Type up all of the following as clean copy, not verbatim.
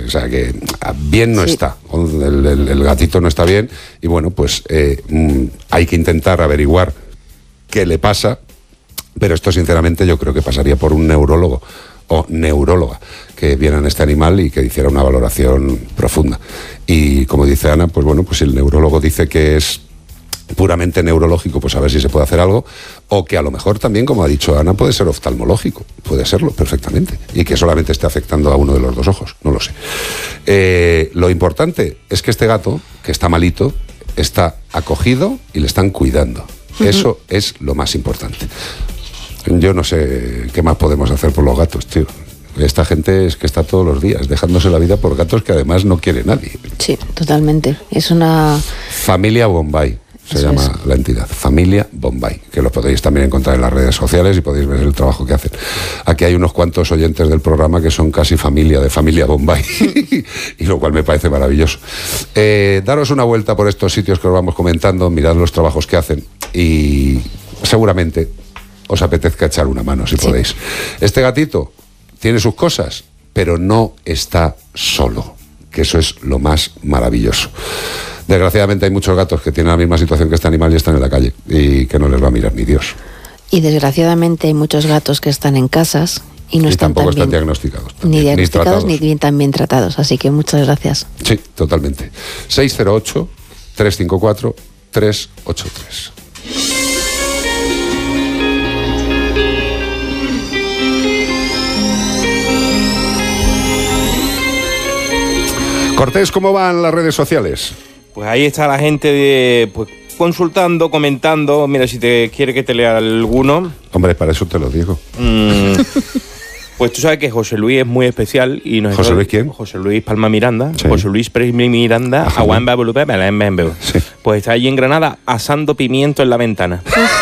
O sea que bien no está. El gatito no está bien. Y bueno, pues hay que intentar averiguar qué le pasa. Pero esto, sinceramente, yo creo que pasaría por un neurólogo o neuróloga que vieran este animal y que hiciera una valoración profunda. Y como dice Ana, pues bueno, pues si el neurólogo dice que es puramente neurológico, pues a ver si se puede hacer algo, o que a lo mejor también, como ha dicho Ana, puede ser oftalmológico, puede serlo perfectamente, y que solamente esté afectando a uno de los dos ojos, no lo sé. Lo importante es que este gato, que está malito, está acogido y le están cuidando. Eso es lo más importante. Yo no sé qué más podemos hacer por los gatos, tío. Esta gente es que está todos los días dejándose la vida por gatos que además no quiere nadie. Sí, totalmente. Es una... Familia Bombay. Se llama la entidad, Familia Bombay, que lo podéis también encontrar en las redes sociales y podéis ver el trabajo que hacen. Aquí hay unos cuantos oyentes del programa que son casi familia de Familia Bombay, y lo cual me parece maravilloso. Daros una vuelta por estos sitios que os vamos comentando, mirad los trabajos que hacen y seguramente os apetezca echar una mano si podéis. Este gatito tiene sus cosas, pero no está solo, que eso es lo más maravilloso. Desgraciadamente hay muchos gatos que tienen la misma situación que este animal y están en la calle y que no les va a mirar ni Dios. Y desgraciadamente hay muchos gatos que están en casas y no están tampoco están bien, diagnosticados. Ni diagnosticados ni bien tan bien tratados. Así que muchas gracias. Sí, totalmente. 608-354-383. Cortés, ¿cómo van las redes sociales? Pues ahí está la gente pues, consultando, comentando. Mira, si te quiere que te lea alguno. Hombre, para eso te lo digo. Pues tú sabes que José Luis es muy especial. Y nos ¿José Luis quién? José Luis Palma Miranda. Sí. José Luis Miranda. Sí. Pues está allí en Granada asando pimiento en la ventana.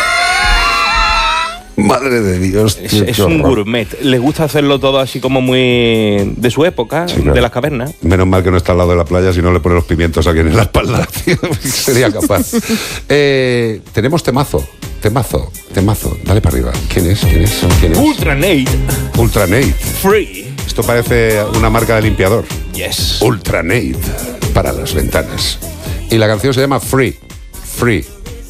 Madre de Dios, tío, Es un gourmet. Les gusta hacerlo todo así como muy de su época, sí, claro, de las cavernas. Menos mal que no está al lado de la playa, si no le pone los pimientos a alguien en la espalda, tío. Sería capaz. Tenemos temazo. Dale para arriba. ¿Quién es? Ultranate. Free. Esto parece una marca de limpiador. Yes. Ultranate para las ventanas. Y la canción se llama Free.